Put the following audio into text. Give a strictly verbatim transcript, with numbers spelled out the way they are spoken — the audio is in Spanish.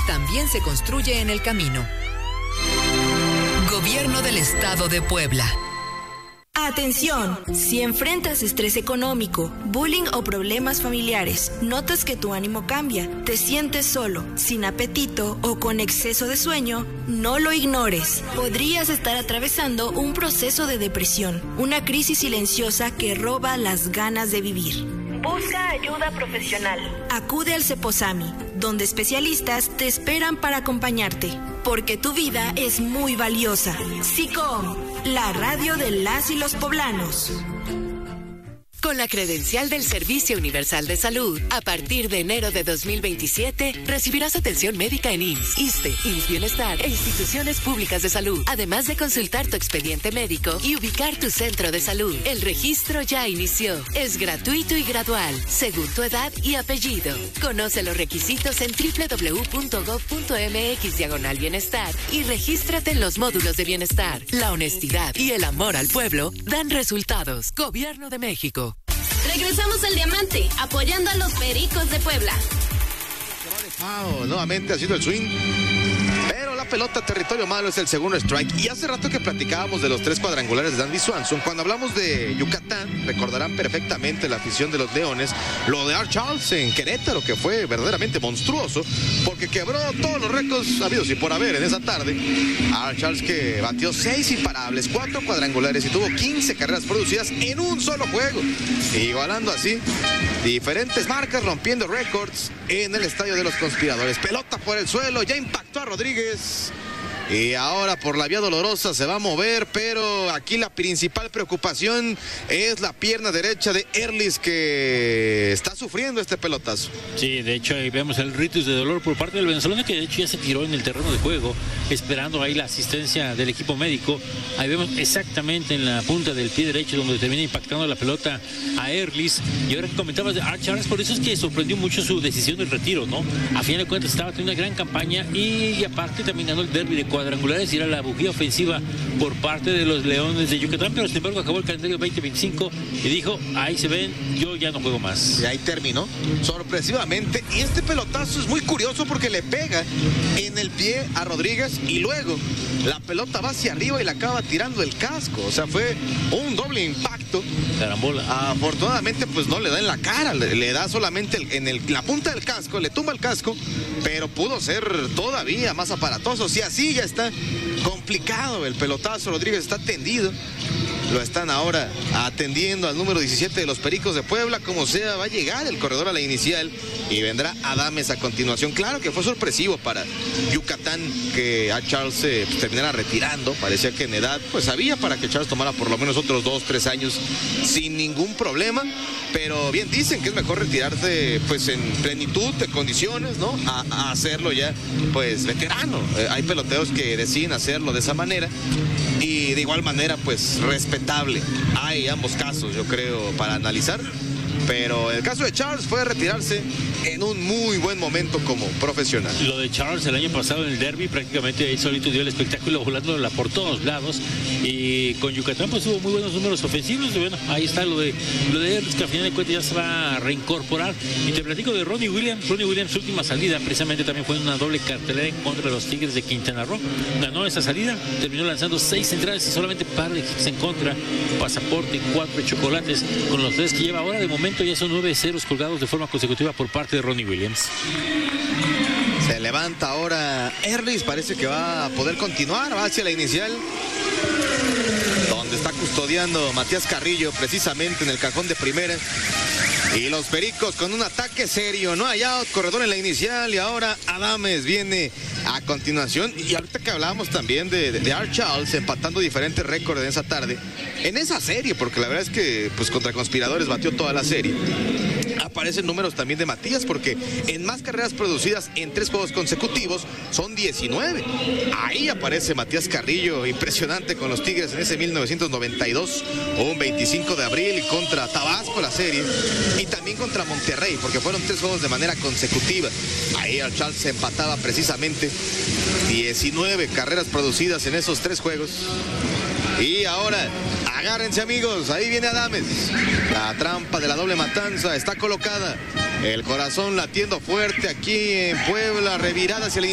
también se construye en el camino. Gobierno del Estado de Puebla. Atención, si enfrentas estrés económico, bullying o problemas familiares, notas que tu ánimo cambia, te sientes solo, sin apetito o con exceso de sueño, no lo ignores. Podrías estar atravesando un proceso de depresión, una crisis silenciosa que roba las ganas de vivir. Busca ayuda profesional. Acude al Ceposami, donde especialistas te esperan para acompañarte, porque tu vida es muy valiosa. SICOM, la radio de las y los poblanos. Con la credencial del Servicio Universal de Salud, a partir de enero de dos mil veintisiete, recibirás atención médica en I M S S, ISSSTE, I M S S Bienestar e instituciones públicas de salud, además de consultar tu expediente médico y ubicar tu centro de salud. El registro ya inició. Es gratuito y gradual, según tu edad y apellido. Conoce los requisitos en doble u doble u doble u punto gob punto eme equis diagonal bienestar y regístrate en los módulos de bienestar. La honestidad y el amor al pueblo dan resultados. Gobierno de México. Regresamos al Diamante, apoyando a los Pericos de Puebla. Wow, nuevamente ha sido el swing. Pero la pelota, territorio malo, es el segundo strike. Y hace rato que platicábamos de los tres cuadrangulares de Dansby Swanson. Cuando hablamos de Yucatán, recordarán perfectamente la afición de los Leones, lo de Art Charles en Querétaro, que fue verdaderamente monstruoso, porque quebró todos los récords habidos y por haber en esa tarde. Art Charles, que batió seis imparables, cuatro cuadrangulares y tuvo quince carreras producidas en un solo juego, igualando así diferentes marcas, rompiendo récords en el estadio de los conspiradores. Pelota por el suelo, ya impactó a Rodríguez. Y ahora por la vía dolorosa se va a mover, pero aquí la principal preocupación es la pierna derecha de Erlis, que está sufriendo este pelotazo. Sí, de hecho ahí vemos el ritus de dolor por parte del venezolano, que de hecho ya se tiró en el terreno de juego, esperando ahí la asistencia del equipo médico. Ahí vemos exactamente en la punta del pie derecho donde termina impactando la pelota a Erlis. Y ahora que comentabas de Art Charles, por eso es que sorprendió mucho su decisión del retiro, ¿no? A fin de cuentas estaba teniendo una gran campaña y, y aparte también ganó el derbi de cuadrangulares y era la bujía ofensiva por parte de los Leones de Yucatán, pero sin embargo acabó el calendario veinte veinticinco y dijo, ahí se ven, yo ya no juego más. Y ahí terminó, sorpresivamente, y este pelotazo es muy curioso porque le pega en el pie a Rodríguez y luego la pelota va hacia arriba y la acaba tirando el casco, o sea, fue un doble impacto. Carambola. Afortunadamente pues no le da en la cara, le, le da solamente el, en el, la punta del casco, le tumba el casco, pero pudo ser todavía más aparatoso. Si así ya está complicado el pelotazo, Rodríguez está tendido, lo están ahora atendiendo al número diecisiete de los Pericos de Puebla. Como sea, va a llegar el corredor a la inicial y vendrá Adames a continuación. Claro que fue sorpresivo para Yucatán que a Charles eh, pues, terminara retirando. Parecía que en edad pues había para que Charles tomara por lo menos otros dos, tres años sin ningún problema, pero bien dicen que es mejor retirarse pues en plenitud de condiciones, ¿no? A, a hacerlo ya pues veterano. Eh, hay peloteros que deciden hacerlo de esa manera y de igual manera pues respetable. Hay ambos casos, yo creo, para analizar. Pero el caso de Charles fue retirarse en un muy buen momento como profesional. Lo de Charles el año pasado en el derby, prácticamente ahí solito dio el espectáculo, volándola por todos lados. Y con Yucatán pues hubo muy buenos números ofensivos. Y bueno, ahí está lo de lo de Erlis, que al final de cuentas ya se va a reincorporar. Y te platico de Ronnie Williams. Ronnie Williams, su última salida, precisamente también fue una doble cartelera en contra de los Tigres de Quintana Roo. Ganó esa salida, terminó lanzando seis entradas y solamente par de hits en contra. Pasaporte, cuatro chocolates con los tres que lleva ahora. De momento ya son nueve ceros colgados de forma consecutiva por parte de Ronnie Williams. Se levanta ahora Erlis, parece que va a poder continuar, va hacia la inicial, donde está custodiando Matías Carrillo, precisamente en el cajón de primera. Y los Pericos con un ataque serio, no hay out, corredor en la inicial y ahora Adames viene a continuación. Y ahorita que hablábamos también de, de, de Art Charles empatando diferentes récords en esa tarde, en esa serie, porque la verdad es que pues contra Conspiradores batió toda la serie. Aparecen números también de Matías, porque en más carreras producidas en tres juegos consecutivos son diecinueve. Ahí aparece Matías Carrillo, impresionante con los Tigres en ese mil novecientos noventa y dos, un veinticinco de abril contra Tabasco la serie, y también contra Monterrey, porque fueron tres juegos de manera consecutiva. Ahí Art Charles se empataba precisamente diecinueve carreras producidas en esos tres juegos. Y ahora, agárrense amigos, ahí viene Adames. La trampa de la doble matanza está colocada. El corazón latiendo fuerte aquí en Puebla, revirada hacia el